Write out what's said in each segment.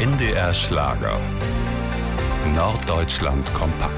NDR Schlager. Norddeutschland kompakt.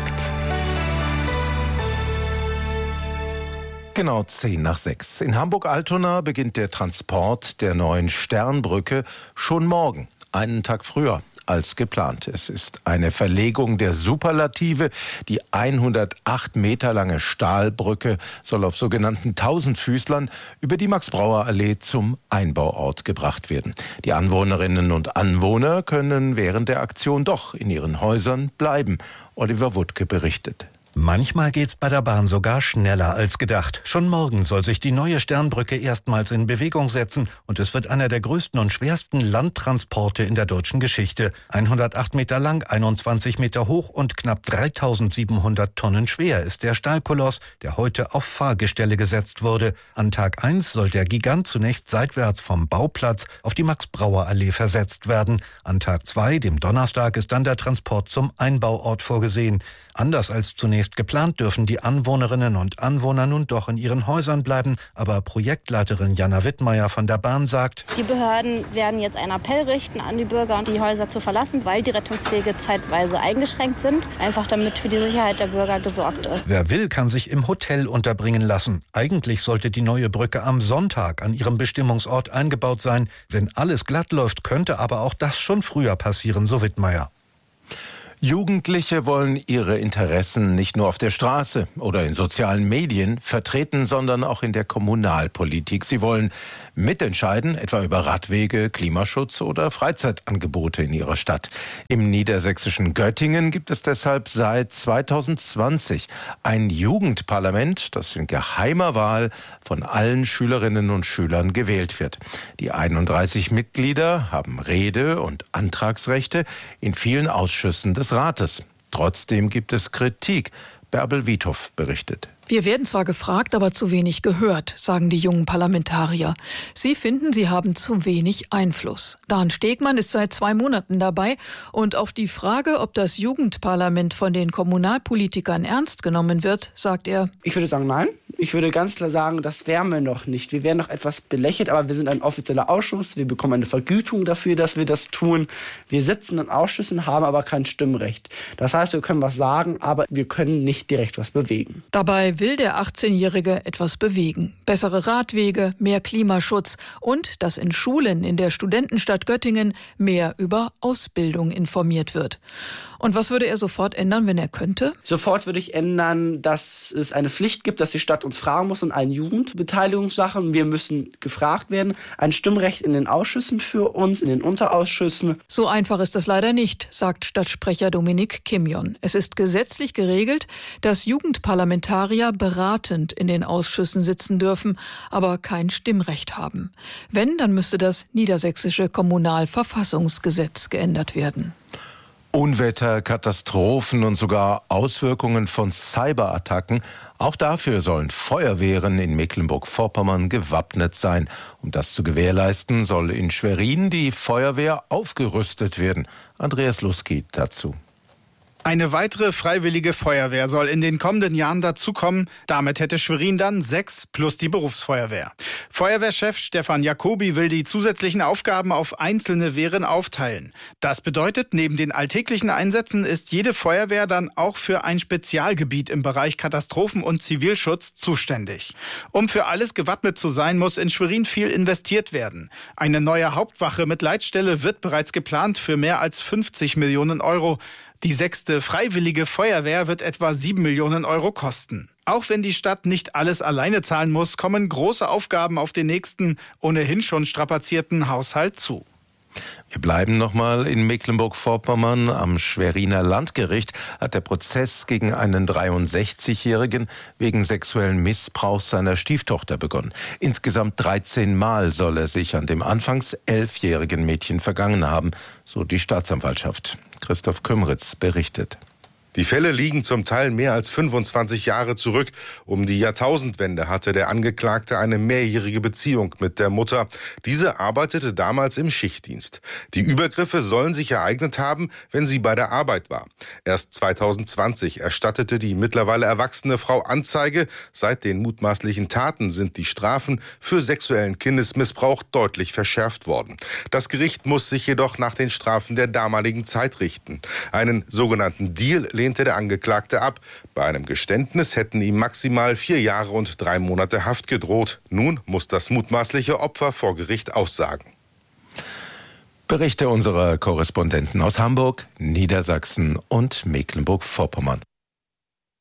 Genau 5:50. In Hamburg-Altona beginnt der Transport der neuen Sternbrücke schon morgen, einen Tag früher als geplant. Es ist eine Verlegung der Superlative. Die 108 Meter lange Stahlbrücke soll auf sogenannten Tausendfüßlern über die Max-Brauer-Allee zum Einbauort gebracht werden. Die Anwohnerinnen und Anwohner können während der Aktion doch in ihren Häusern bleiben. Oliver Wuttke berichtet. Manchmal geht's bei der Bahn sogar schneller als gedacht. Schon morgen soll sich die neue Sternbrücke erstmals in Bewegung setzen und es wird einer der größten und schwersten Landtransporte in der deutschen Geschichte. 108 Meter lang, 21 Meter hoch und knapp 3700 Tonnen schwer ist der Stahlkoloss, der heute auf Fahrgestelle gesetzt wurde. An Tag 1 soll der Gigant zunächst seitwärts vom Bauplatz auf die Max-Brauer-Allee versetzt werden. An Tag 2, dem Donnerstag, ist dann der Transport zum Einbauort vorgesehen. Anders als zunächst geplant dürfen die Anwohnerinnen und Anwohner nun doch in ihren Häusern bleiben. Aber Projektleiterin Jana Wittmeier von der Bahn sagt: Die Behörden werden jetzt einen Appell richten an die Bürger, die Häuser zu verlassen, weil die Rettungswege zeitweise eingeschränkt sind. Einfach damit für die Sicherheit der Bürger gesorgt ist. Wer will, kann sich im Hotel unterbringen lassen. Eigentlich sollte die neue Brücke am Sonntag an ihrem Bestimmungsort eingebaut sein. Wenn alles glatt läuft, könnte aber auch das schon früher passieren, so Wittmeier. Jugendliche wollen ihre Interessen nicht nur auf der Straße oder in sozialen Medien vertreten, sondern auch in der Kommunalpolitik. Sie wollen mitentscheiden, etwa über Radwege, Klimaschutz oder Freizeitangebote in ihrer Stadt. Im niedersächsischen Göttingen gibt es deshalb seit 2020 ein Jugendparlament, das in geheimer Wahl von allen Schülerinnen und Schülern gewählt wird. Die 31 Mitglieder haben Rede- und Antragsrechte in vielen Ausschüssen des Rates. Trotzdem gibt es Kritik. Bärbel Wiethoff berichtet. Wir werden zwar gefragt, aber zu wenig gehört, sagen die jungen Parlamentarier. Sie finden, sie haben zu wenig Einfluss. Dan Stegmann ist seit 2 Monaten dabei und auf die Frage, ob das Jugendparlament von den Kommunalpolitikern ernst genommen wird, sagt er: Ich würde sagen, nein. Ich würde ganz klar sagen, das wären wir noch nicht. Wir werden noch etwas belächelt, aber wir sind ein offizieller Ausschuss. Wir bekommen eine Vergütung dafür, dass wir das tun. Wir sitzen in Ausschüssen, haben aber kein Stimmrecht. Das heißt, wir können was sagen, aber wir können nicht direkt was bewegen. Dabei will der 18-Jährige etwas bewegen. Bessere Radwege, mehr Klimaschutz und dass in Schulen in der Studentenstadt Göttingen mehr über Ausbildung informiert wird. Und was würde er sofort ändern, wenn er könnte? Sofort würde ich ändern, dass es eine Pflicht gibt, dass die Stadt uns fragen muss in allen Jugendbeteiligungssachen. Wir müssen gefragt werden. Ein Stimmrecht in den Ausschüssen für uns, in den Unterausschüssen. So einfach ist das leider nicht, sagt Stadtsprecher Dominik Kimjon. Es ist gesetzlich geregelt, dass Jugendparlamentarier beratend in den Ausschüssen sitzen dürfen, aber kein Stimmrecht haben. Wenn, dann müsste das niedersächsische Kommunalverfassungsgesetz geändert werden. Unwetter, Katastrophen und sogar Auswirkungen von Cyberattacken. Auch dafür sollen Feuerwehren in Mecklenburg-Vorpommern gewappnet sein. Um das zu gewährleisten, soll in Schwerin die Feuerwehr aufgerüstet werden. Andreas Luski dazu. Eine weitere freiwillige Feuerwehr soll in den kommenden Jahren dazukommen. Damit hätte Schwerin dann 6 plus die Berufsfeuerwehr. Feuerwehrchef Stefan Jacobi will die zusätzlichen Aufgaben auf einzelne Wehren aufteilen. Das bedeutet, neben den alltäglichen Einsätzen ist jede Feuerwehr dann auch für ein Spezialgebiet im Bereich Katastrophen- und Zivilschutz zuständig. Um für alles gewappnet zu sein, muss in Schwerin viel investiert werden. Eine neue Hauptwache mit Leitstelle wird bereits geplant für mehr als 50 Millionen Euro. Die 6. Freiwillige Feuerwehr wird etwa 7 Millionen Euro kosten. Auch wenn die Stadt nicht alles alleine zahlen muss, kommen große Aufgaben auf den nächsten, ohnehin schon strapazierten Haushalt zu. Wir bleiben nochmal in Mecklenburg-Vorpommern. Am Schweriner Landgericht hat der Prozess gegen einen 63-Jährigen wegen sexuellen Missbrauchs seiner Stieftochter begonnen. Insgesamt 13 Mal soll er sich an dem anfangs 11-jährigen Mädchen vergangen haben, so die Staatsanwaltschaft. Christoph Kümritz berichtet. Die Fälle liegen zum Teil mehr als 25 Jahre zurück. Um die Jahrtausendwende hatte der Angeklagte eine mehrjährige Beziehung mit der Mutter. Diese arbeitete damals im Schichtdienst. Die Übergriffe sollen sich ereignet haben, wenn sie bei der Arbeit war. Erst 2020 erstattete die mittlerweile erwachsene Frau Anzeige. Seit den mutmaßlichen Taten sind die Strafen für sexuellen Kindesmissbrauch deutlich verschärft worden. Das Gericht muss sich jedoch nach den Strafen der damaligen Zeit richten. Einen sogenannten Deal lehnte der Angeklagte ab. Bei einem Geständnis hätten ihm maximal 4 Jahre und 3 Monate Haft gedroht. Nun muss das mutmaßliche Opfer vor Gericht aussagen. Berichte unserer Korrespondenten aus Hamburg, Niedersachsen und Mecklenburg-Vorpommern.